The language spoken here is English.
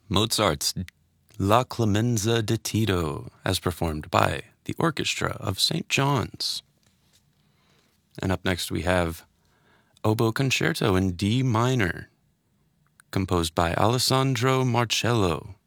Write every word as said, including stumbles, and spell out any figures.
Mozart's La Clemenza di Tito, as performed by the Orchestra of Saint John's. And up next we have Oboe Concerto in D minor, composed by Alessandro Marcello.